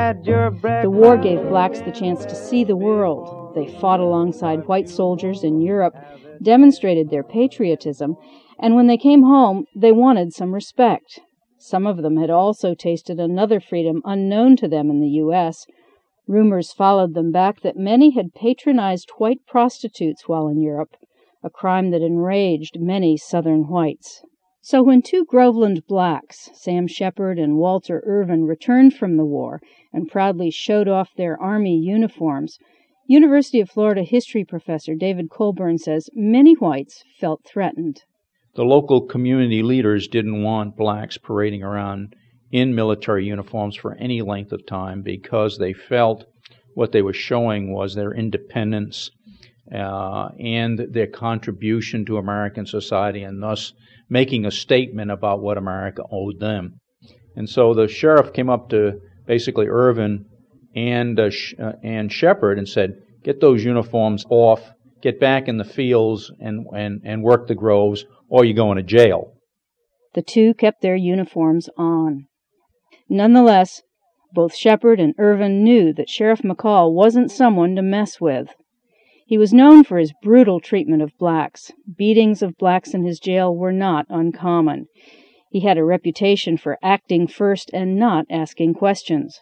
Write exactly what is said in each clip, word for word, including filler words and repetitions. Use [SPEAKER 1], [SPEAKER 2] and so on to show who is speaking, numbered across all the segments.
[SPEAKER 1] had your breakfast. The war gave blacks the chance to see the world. They fought alongside white soldiers in Europe, demonstrated their patriotism, and when they came home, they wanted some respect. Some of them had also tasted another freedom unknown to them in the U S Rumors followed them back that many had patronized white prostitutes while in Europe, a crime that enraged many Southern whites. So when two Groveland blacks, Sam Shepard and Walter Irvin, returned from the war and proudly showed off their Army uniforms, University of Florida history professor David Colburn says many whites felt threatened.
[SPEAKER 2] The local community leaders didn't want blacks parading around in military uniforms for any length of time because they felt what they were showing was their independence uh, and their contribution to American society, and thus making a statement about what America owed them. And so the sheriff came up to basically Irvin and uh, Sh- uh, and Shepard and said, "Get those uniforms off, get back in the fields and, and, and work the groves, or you're going to jail."
[SPEAKER 1] The two kept their uniforms on. Nonetheless, both Shepard and Irvin knew that Sheriff McCall wasn't someone to mess with. He was known for his brutal treatment of blacks. Beatings of blacks in his jail were not uncommon. He had a reputation for acting first and not asking questions.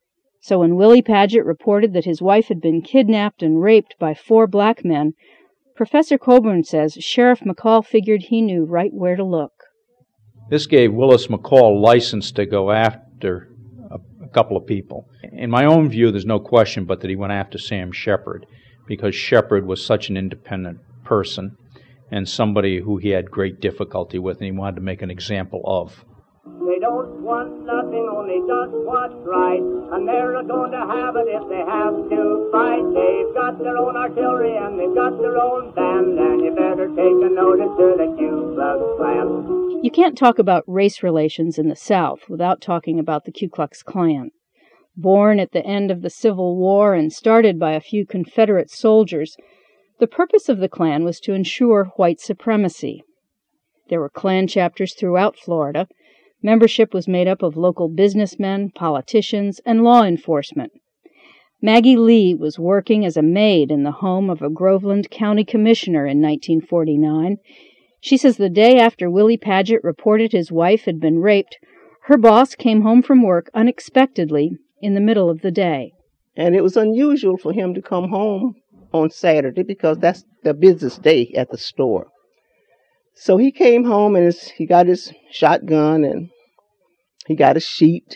[SPEAKER 1] So when Willie Paget reported that his wife had been kidnapped and raped by four black men, Professor Colburn says Sheriff McCall figured he knew right where to look.
[SPEAKER 2] This gave Willis McCall license to go after a, a couple of people. In my own view, there's no question but that he went after Sam Shepard, because Shepard was such an independent person and somebody who he had great difficulty with and he wanted to make an example of.
[SPEAKER 3] They don't want nothing, only just what's right, and they're going to have it if they have to fight. They've got their own artillery and they've got their own band, and you better take a notice to the Ku Klux Klan.
[SPEAKER 1] You can't talk about race relations in the South without talking about the Ku Klux Klan. Born at the end of the Civil War and started by a few Confederate soldiers, the purpose of the Klan was to ensure white supremacy. There were Klan chapters throughout Florida. Membership was made up of local businessmen, politicians, and law enforcement. Maggie Lee was working as a maid in the home of a Groveland County Commissioner in nineteen forty-nine. She says the day after Willie Paget reported his wife had been raped, her boss came home from work unexpectedly in the middle of the day.
[SPEAKER 4] And it was unusual for him to come home on Saturday because that's the business day at the store. So he came home and his, he got his shotgun and he got a sheet.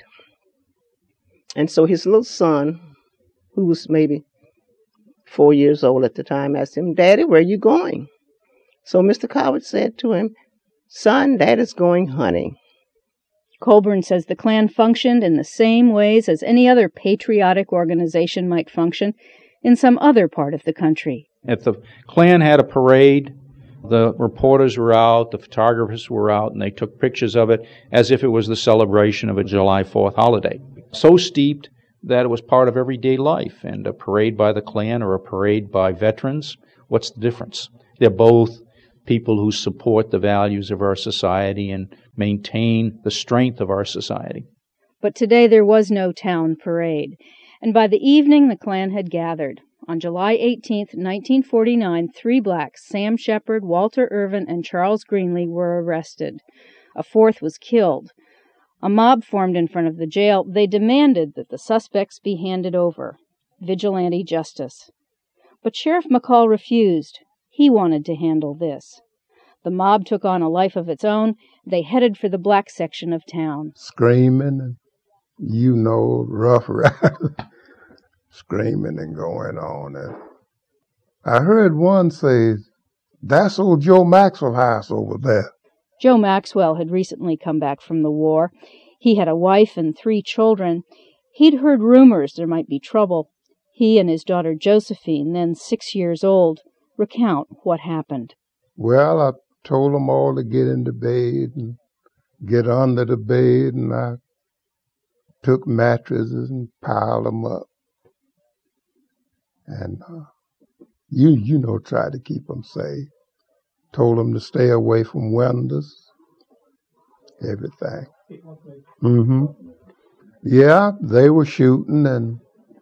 [SPEAKER 4] And so his little son, who was maybe four years old at the time, asked him, "Daddy, where are you going?" So Mister Coward said to him, "Son, Daddy's going hunting."
[SPEAKER 1] Colburn says the Klan functioned in the same ways as any other patriotic organization might function in some other part of the country.
[SPEAKER 2] If the Klan had a parade, the reporters were out, the photographers were out, and they took pictures of it as if it was the celebration of a July fourth holiday. So steeped that it was part of everyday life. And a parade by the Klan or a parade by veterans, what's the difference? They're both people who support the values of our society and maintain the strength of our society.
[SPEAKER 1] But today there was no town parade, and by the evening the Klan had gathered. On July eighteenth, nineteen forty-nine, three blacks, Sam Shepard, Walter Irvin, and Charles Greenlee, were arrested. A fourth was killed. A mob formed in front of the jail. They demanded that the suspects be handed over. Vigilante justice. But Sheriff McCall refused. He wanted to handle this. The mob took on a life of its own. They headed for the black section of town.
[SPEAKER 5] Screaming and, you know, rough riders. Screaming and going on. And I heard one say, "That's old Joe Maxwell house over there."
[SPEAKER 1] Joe Maxwell had recently come back from the war. He had a wife and three children. He'd heard rumors there might be trouble. He and his daughter Josephine, then six years old, recount what happened.
[SPEAKER 5] Well, I told them all to get into bed and get under the bed, and I took mattresses and piled them up. And uh, you, you know, tried to keep them safe. Told them to stay away from windows, everything. Mm-hmm. Yeah, they were shooting, and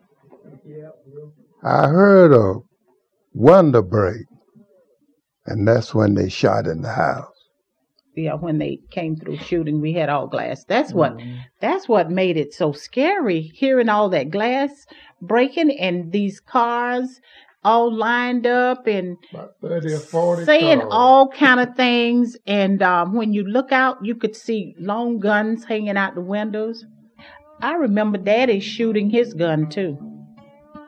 [SPEAKER 5] I heard a window break, and that's when they shot in the house.
[SPEAKER 6] Yeah, when they came through shooting, we had all glass. That's what mm-hmm. that's what made it so scary, hearing all that glass breaking and these cars all lined up and
[SPEAKER 5] about thirty or forty
[SPEAKER 6] saying
[SPEAKER 5] cars.
[SPEAKER 6] All kind of things. And um, when you look out, you could see long guns hanging out the windows. I remember Daddy shooting his gun too.